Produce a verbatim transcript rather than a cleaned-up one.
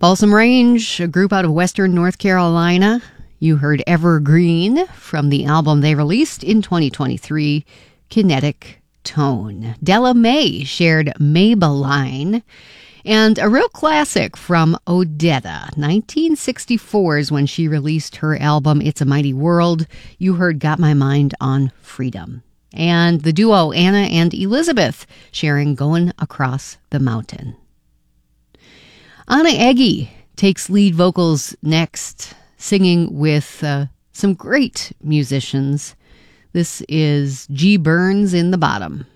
Balsam Range, a group out of Western North Carolina. You heard Evergreen from the album they released in twenty twenty-three, Kinetic Tone. Della Mae shared Maybelline. And a real classic from Odetta. nineteen sixty-four is when she released her album It's a Mighty World. You heard Got My Mind on Freedom. And the duo Anna and Elizabeth sharing Going Across the Mountain. Anna Eggy takes lead vocals next, singing with uh, some great musicians. This is G. Burns in the Bottom.